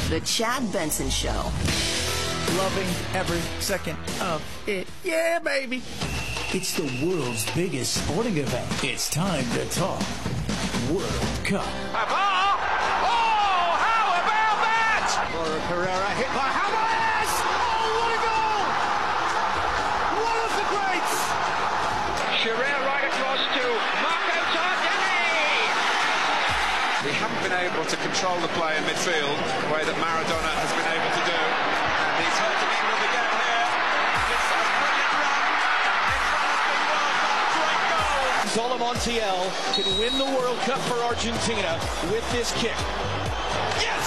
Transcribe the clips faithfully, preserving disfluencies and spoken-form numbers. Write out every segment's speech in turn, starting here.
The Chad Benson Show. Loving every second of it. Yeah, baby. It's the world's biggest sporting event. It's time to talk World Cup. Oh, how about that? Laura Carrera hit by Hamas. Oh, what a goal! One of the greats. Shearer right across to Marco Tardelli. We haven't been able to control the play in midfield the way that Maradona has been able to do. And he's hurting England again here. It's a brilliant run. It's one of the World Cup great goals. Zola Montiel can win the World Cup for Argentina with this kick. Yes!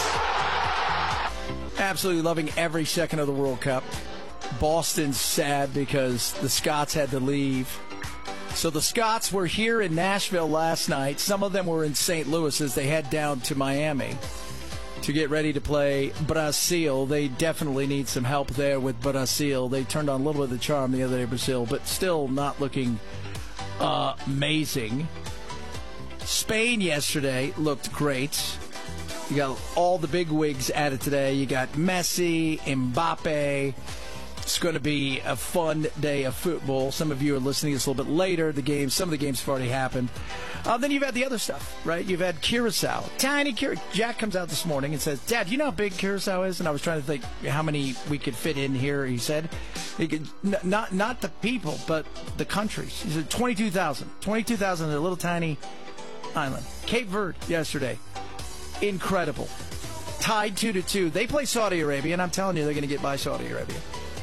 Absolutely loving every second of the World Cup. Boston's sad because the Scots had to leave. So the Scots were here in Nashville last night. Some of them were in Saint Louis as they head down to Miami to get ready to play Brazil. They definitely need some help there with Brazil. They turned on a little bit of the charm the other day, Brazil, but still not looking uh, amazing. Spain yesterday looked great. You got all the big wigs at it today. You got Messi, Mbappe. It's going to be a fun day of football. Some of you are listening to this a little bit later. The games, some of the games have already happened. Uh, then you've had the other stuff, right? You've had Curacao. Tiny Curacao. Jack comes out this morning and says, Dad, you know how big Curacao is? And I was trying to think how many we could fit in here, he said. He could, n- not not the people, but the countries. He said twenty-two thousand. twenty-two thousand in a little tiny island. Cape Verde yesterday. Incredible. Tied two to two. They play Saudi Arabia, and I'm telling you, they're going to get by Saudi Arabia.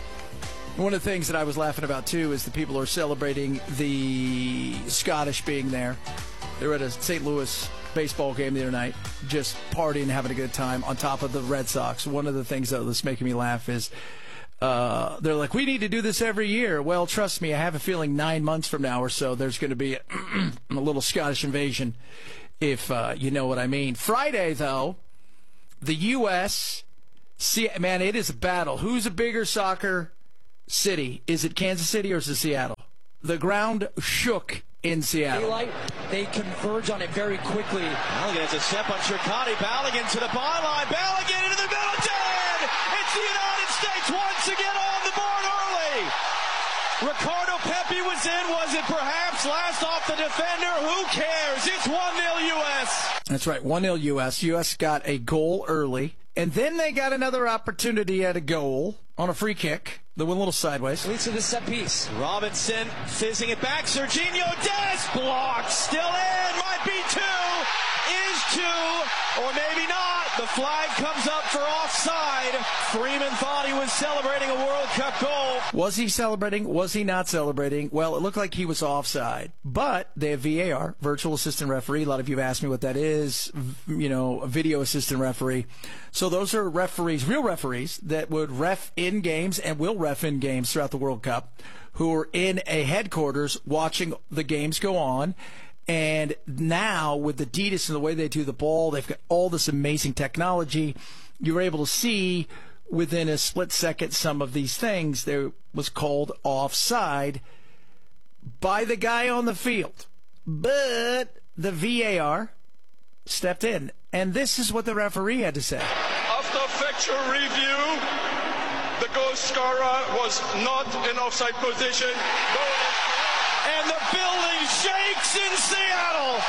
One of the things that I was laughing about, too, is the people who are celebrating the Scottish being there. They were at a Saint Louis baseball game the other night, just partying, having a good time on top of the Red Sox. One of the things, though, that's making me laugh is uh, they're like, we need to do this every year. Well, trust me, I have a feeling nine months from now or so there's going to be a, a little Scottish invasion, if uh, you know what I mean. Friday, though, the U S, see, man, it is a battle. Who's a bigger soccer city? Is it Kansas City or is it Seattle? The ground shook in Seattle. Daylight, they converge on it very quickly. Balogun has a step on Chircotti. Balogun to the byline. Balogun into the middle. Dead! It's the United States once again on the board early. Ricardo Pepi was in. Was it perhaps last off the defender? Who cares? It's one nil U S. That's right, one nil U S. U S got a goal early, and then they got another opportunity at a goal on a free kick. They went a little sideways. Leads to the set piece. Robinson fizzing it back. Serginho Dest blocked. Still in. Might be two. Is two. Or maybe not. The flag comes up for offside. Freeman thought he was celebrating a World Cup goal. Was he celebrating? Was he not celebrating? Well, it looked like he was offside. But they have V A R, virtual assistant referee. A lot of you have asked me what that is. You know, a video assistant referee. So those are referees, real referees, that would ref in games and will ref in games throughout the World Cup, who are in a headquarters watching the games go on. And now with the Adidas and the way they do the ball, they've got all this amazing technology. You're able to see within a split second some of these things. There was called offside by the guy on the field. But the V A R stepped in. And this is what the referee had to say. After fixture review, the goal scorer was not in offside position. And the building shakes in Seattle.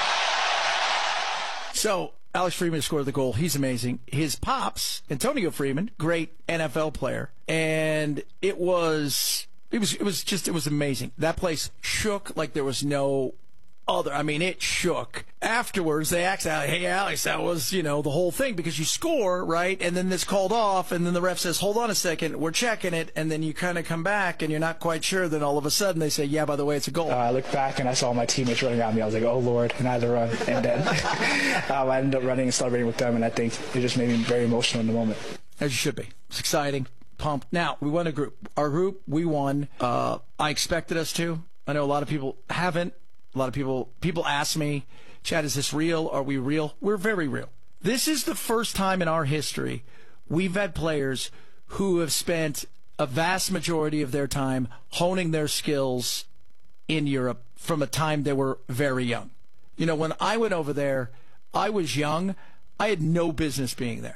So, Alex Freeman scored the goal. He's amazing. His pops, Antonio Freeman, great N F L player. And it was, it was, it was just, it was amazing. That place shook like there was no other. I mean, it shook. Afterwards, they asked, hey, Alex, that was, you know, the whole thing, because you score, right? And then this called off, and then the ref says, hold on a second, we're checking it, and then you kind of come back, and you're not quite sure. Then all of a sudden, they say, yeah, by the way, it's a goal. Uh, I looked back, and I saw my teammates running at me. I was like, oh, Lord, and I had to run. And then um, I ended up running and celebrating with them, and I think it just made me very emotional in the moment. As you should be. It's exciting. Pumped. Now, we won a group. Our group, we won. Uh, I expected us to. I know a lot of people haven't. A lot of people people ask me, Chad, is this real? Are we real? We're very real. This is the first time in our history we've had players who have spent a vast majority of their time honing their skills in Europe from a time they were very young. You know, when I went over there, I was young. I had no business being there.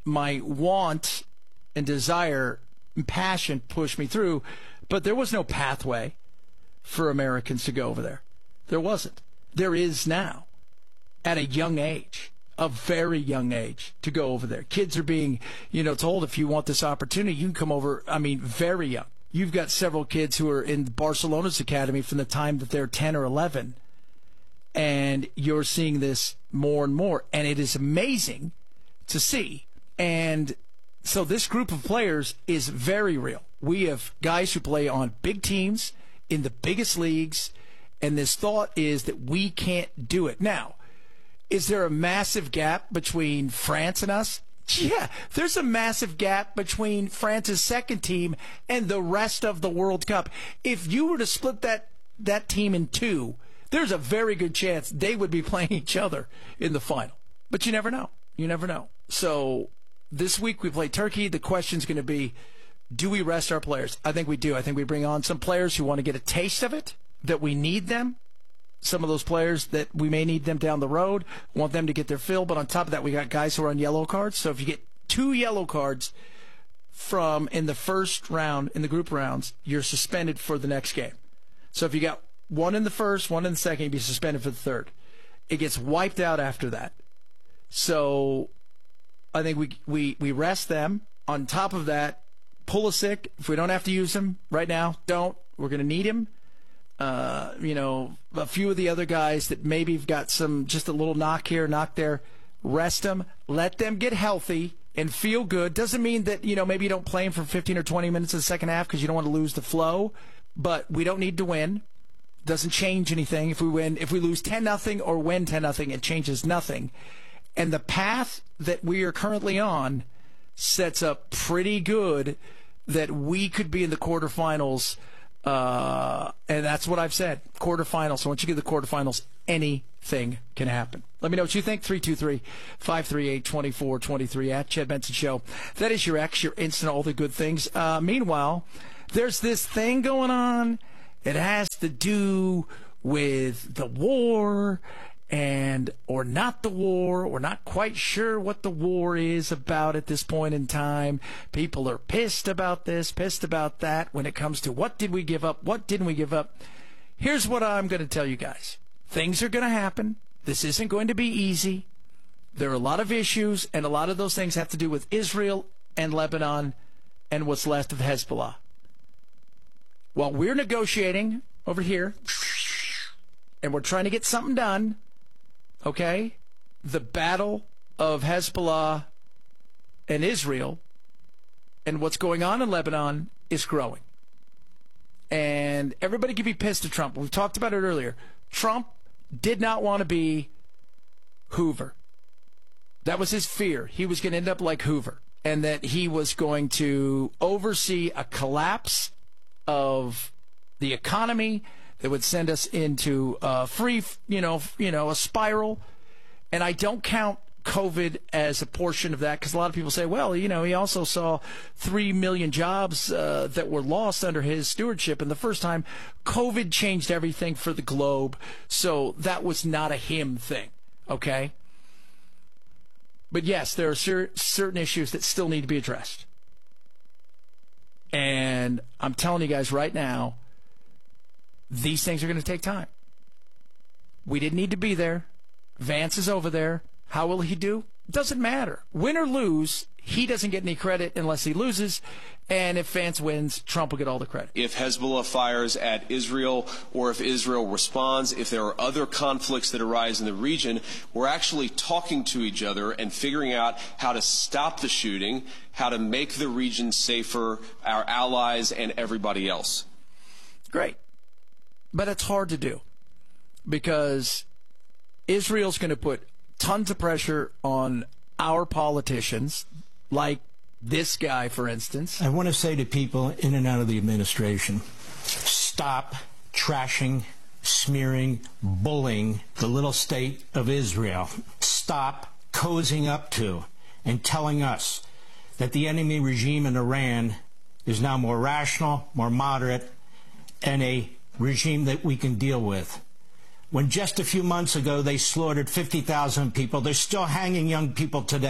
my want and desire and passion pushed me through, but there was no pathway for Americans to go over there. There wasn't. There is now, at a young age, a very young age, to go over there. Kids are being, you know, told if you want this opportunity, you can come over, I mean, very young. You've got several kids who are in Barcelona's academy from the time that they're ten or eleven, and you're seeing this more and more, and it is amazing to see. And so this group of players is very real. We have guys who play on big teams in the biggest leagues, and this thought is that we can't do it. Now, is there a massive gap between France and us? Yeah, there's a massive gap between France's second team and the rest of the World Cup. If you were to split that, that team in two, there's a very good chance they would be playing each other in the final. But you never know. You never know. So this week we play Turkey. The question's going to be, do we rest our players? I think we do. I think we bring on some players who want to get a taste of it, that we need them. Some of those players that we may need them down the road, want them to get their fill. But on top of that, we got guys who are on yellow cards. So if you get two yellow cards from in the first round, in the group rounds, you're suspended for the next game. So if you got one in the first, one in the second, you'd be suspended for the third. It gets wiped out after that. So I think we we, we rest them. On top of that, Pulisic, if we don't have to use him right now, don't. We're going to need him. Uh, you know, a few of the other guys that maybe have got some, just a little knock here, knock there, rest them, let them get healthy and feel good. Doesn't mean that, you know, maybe you don't play them for fifteen or twenty minutes in the second half because you don't want to lose the flow, but we don't need to win. Doesn't change anything. If we win, if we lose ten nothing or win ten nothing, it changes nothing. And the path that we are currently on sets up pretty good that we could be in the quarterfinals. Uh, and that's what I've said, quarterfinals. So once you get the quarterfinals, anything can happen. Let me know what you think. three two three, five three eight, two four two three at Chad Benson Show. That is your X, your instant, all the good things. Uh, meanwhile, there's this thing going on. It has to do with the war and or not the war. We're not quite sure what the war is about at this point in time. People are pissed about this, pissed about that when it comes to what did we give up, what didn't we give up. Here's what I'm going to tell you guys. Things are going to happen. This isn't going to be easy. There are a lot of issues, and a lot of those things have to do with Israel and Lebanon and what's left of Hezbollah. While we're negotiating over here, and we're trying to get something done, okay, the battle of Hezbollah and Israel and what's going on in Lebanon is growing. And everybody can be pissed at Trump. We've talked about it earlier. Trump did not want to be Hoover. That was his fear. He was going to end up like Hoover, and that he was going to oversee a collapse of the economy that would send us into a free, you know, you know, a spiral. And I don't count COVID as a portion of that, because a lot of people say, well, you know, he also saw three million jobs uh, that were lost under his stewardship. And the first time, COVID changed everything for the globe. So that was not a him thing, okay? But yes, there are cer- certain issues that still need to be addressed. And I'm telling you guys right now, these things are going to take time. We didn't need to be there. Vance is over there. How will he do? Doesn't matter. Win or lose, he doesn't get any credit unless he loses. And if Vance wins, Trump will get all the credit. If Hezbollah fires at Israel, or if Israel responds, if there are other conflicts that arise in the region, we're actually talking to each other and figuring out how to stop the shooting, how to make the region safer, our allies and everybody else. Great. But it's hard to do because Israel's going to put tons of pressure on our politicians, like this guy, for instance. I want to say to people in and out of the administration, stop trashing, smearing, bullying the little state of Israel. Stop cozying up to and telling us that the enemy regime in Iran is now more rational, more moderate, and a regime that we can deal with. When just a few months ago they slaughtered fifty thousand people, they're still hanging young people today.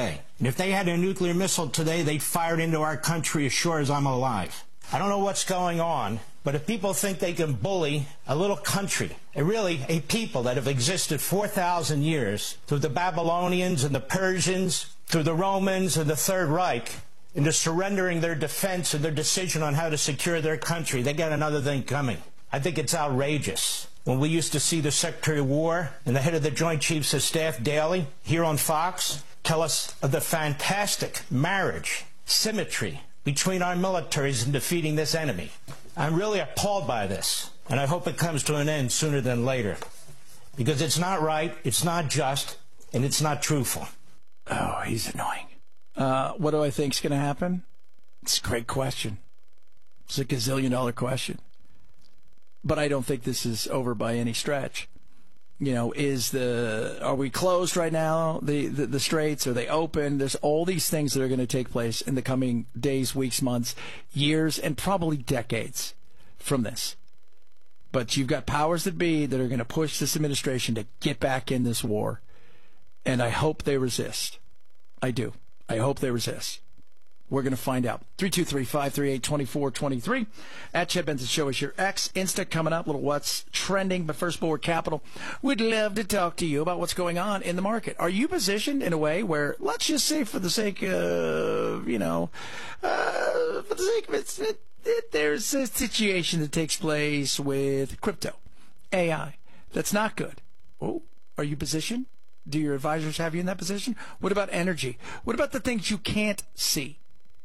And if they had a nuclear missile today, they'd fire it into our country as sure as I'm alive. I don't know what's going on, but if people think they can bully a little country, a really a people that have existed four thousand years, through the Babylonians and the Persians, through the Romans and the Third Reich, into surrendering their defense and their decision on how to secure their country, they got another thing coming. I think it's outrageous. When we used to see the Secretary of War and the head of the Joint Chiefs of Staff daily here on Fox tell us of the fantastic marriage, symmetry between our militaries in defeating this enemy. I'm really appalled by this, and I hope it comes to an end sooner than later, because it's not right, it's not just, and it's not truthful. Oh, he's annoying. Uh, what do I think is going to happen? It's a great question. It's a gazillion dollar question. But I don't think this is over by any stretch. You know, is the are we closed right now? The, the the straits, are they open? There's all these things that are going to take place in the coming days, weeks, months, years, and probably decades from this. But you've got powers that be that are going to push this administration to get back in this war. And I hope they resist. I do. I hope they resist. We're going to find out. three two three, five three eight, two four two three. At Chad Benson Show is your X. Insta coming up. Little what's trending. But first, Bulwark Capital would love to talk to you about what's going on in the market. Are you positioned in a way where, let's just say for the sake of, you know, uh, for the sake of it, it, it, there's a situation that takes place with crypto, A I, that's not good. Oh, are you positioned? Do your advisors have you in that position? What about energy? What about the things you can't see?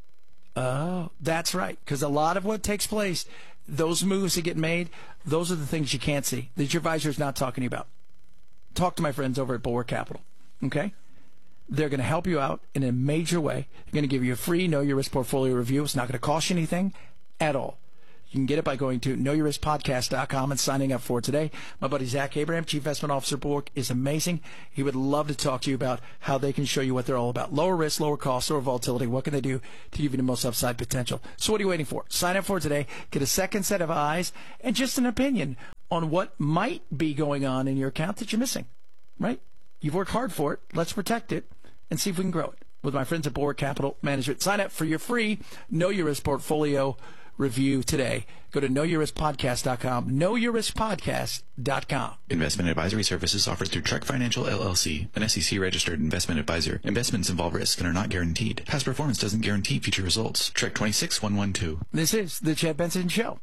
Oh, that's right. Because a lot of what takes place, those moves that get made, those are the things you can't see, that your advisor is not talking to you about. Talk to my friends over at Bulwark Capital, okay? They're going to help you out in a major way. They're going to give you a free Know Your Risk portfolio review. It's not going to cost you anything at all. You can get it by going to know your risk podcast dot com and signing up for it today. My buddy Zach Abraham, Chief Investment Officer, Bulwark, is amazing. He would love to talk to you about how they can show you what they're all about. Lower risk, lower cost, lower volatility. What can they do to give you the most upside potential? So what are you waiting for? Sign up for it today. Get a second set of eyes and just an opinion on what might be going on in your account that you're missing, right? You've worked hard for it. Let's protect it and see if we can grow it with my friends at Bulwark Capital Management. Sign up for your free Know Your Risk portfolio review today. Go to know your risk podcast dot com, know your risk podcast dot com. Investment advisory services offered through Trek Financial L L C, an S E C-registered investment advisor. Investments involve risk and are not guaranteed. Past performance doesn't guarantee future results. Trek two six one one two. This is the Chad Benson Show.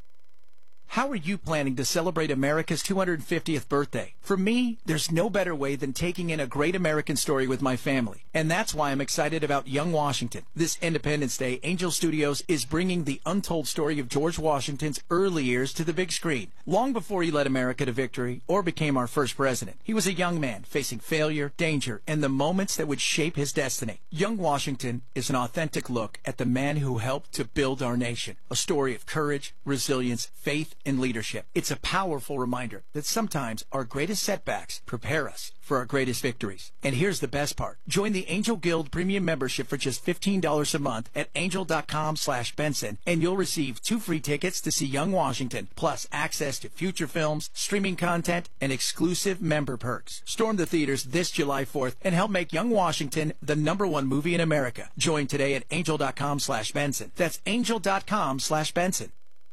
How are you planning to celebrate America's two hundred fiftieth birthday? For me, there's no better way than taking in a great American story with my family. And that's why I'm excited about Young Washington. This Independence Day, Angel Studios is bringing the untold story of George Washington's early years to the big screen. Long before he led America to victory or became our first president, he was a young man facing failure, danger, and the moments that would shape his destiny. Young Washington is an authentic look at the man who helped to build our nation. A story of courage, resilience, faith, and leadership. It's a powerful reminder that sometimes our greatest setbacks prepare us for our greatest victories. And here's the best part. Join the Angel Guild Premium membership for just fifteen dollars a month at angel dot com slash Benson, and you'll receive two free tickets to see Young Washington, plus access to future films, streaming content, and exclusive member perks. Storm the theaters this July fourth and help make Young Washington the number one movie in America. Join today at angel dot com slash Benson. That's angel dot com slash Benson.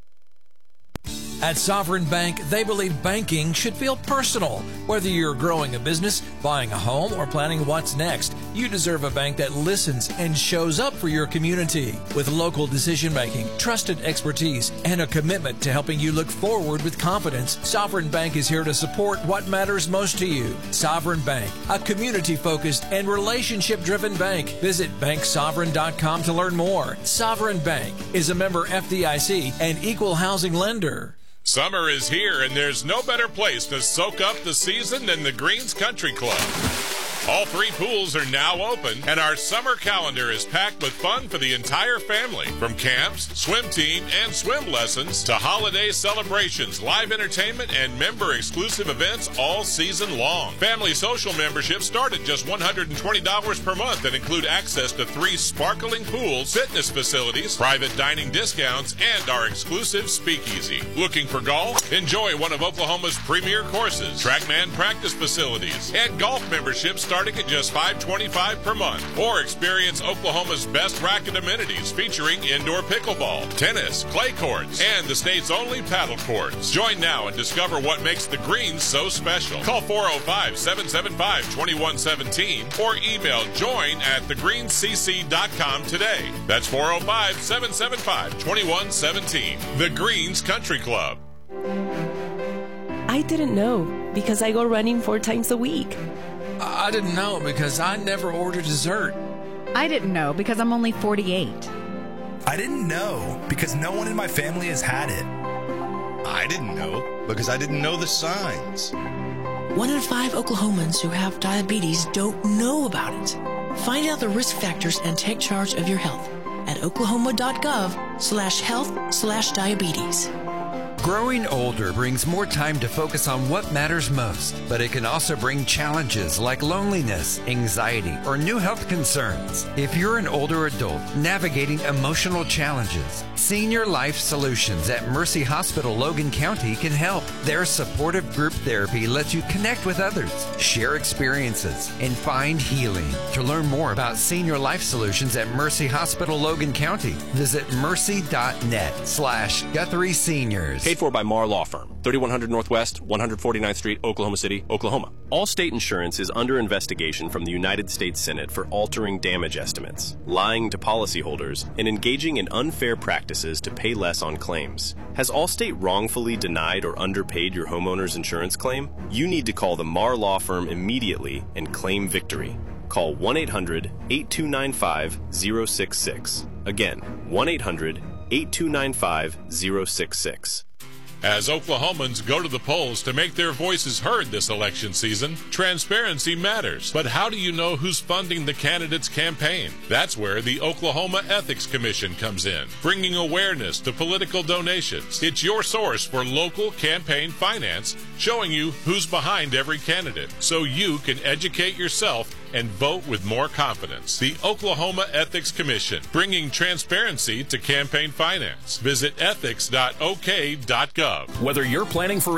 At Sovereign Bank, they believe banking should feel personal. Whether you're growing a business, buying a home, or planning what's next, you deserve a bank that listens and shows up for your community. With local decision-making, trusted expertise, and a commitment to helping you look forward with confidence, Sovereign Bank is here to support what matters most to you. Sovereign Bank, a community-focused and relationship-driven bank. Visit bank sovereign dot com to learn more. Sovereign Bank is a member F D I C and equal housing lender. Summer is here, and there's no better place to soak up the season than the Greens Country Club. All three pools are now open, and our summer calendar is packed with fun for the entire family. From camps, swim team, and swim lessons to holiday celebrations, live entertainment, and member-exclusive events all season long. Family social memberships start at just one hundred twenty dollars per month and include access to three sparkling pools, fitness facilities, private dining discounts, and our exclusive speakeasy. Looking for golf? Enjoy one of Oklahoma's premier courses, TrackMan practice facilities, and golf memberships starting at just five dollars and twenty-five cents per month. Or experience Oklahoma's best racket amenities featuring indoor pickleball, tennis, clay courts, and the state's only paddle courts. Join now and discover what makes the Greens so special. Call four oh five, seven seven five, two one one seven or email join at the greens c c dot com today. That's four oh five, seven seven five, two one one seven. The Greens Country Club. I didn't know because I go running four times a week. I didn't know because I never order dessert. I didn't know because I'm only forty-eight. I didn't know because no one in my family has had it. I didn't know because I didn't know the signs. One in five Oklahomans who have diabetes don't know about it. Find out the risk factors and take charge of your health at oklahoma.gov slash health slash diabetes. Growing older brings more time to focus on what matters most, but it can also bring challenges like loneliness, anxiety, or new health concerns. If you're an older adult navigating emotional challenges, Senior Life Solutions at Mercy Hospital Logan County can help. Their supportive group therapy lets you connect with others, share experiences, and find healing. To learn more about Senior Life Solutions at Mercy Hospital Logan County, visit mercy.net slash Guthrie Seniors. Paid for by Marr Law Firm, thirty-one hundred Northwest, one forty-ninth Street, Oklahoma City, Oklahoma. Allstate Insurance is under investigation from the United States Senate for altering damage estimates, lying to policyholders, and engaging in unfair practices to pay less on claims. Has Allstate wrongfully denied or underpaid your homeowner's insurance claim? You need to call the Marr Law Firm immediately and claim victory. Call one eight hundred, eight two nine five, zero six six. Again, one eight hundred, eight two nine five, zero six six. As Oklahomans go to the polls to make their voices heard this election season, transparency matters. But how do you know who's funding the candidate's campaign? That's where the Oklahoma Ethics Commission comes in, bringing awareness to political donations. It's your source for local campaign finance, showing you who's behind every candidate, so you can educate yourself and vote with more confidence. The Oklahoma Ethics Commission, bringing transparency to campaign finance. Visit ethics dot o k dot gov. Whether you're planning for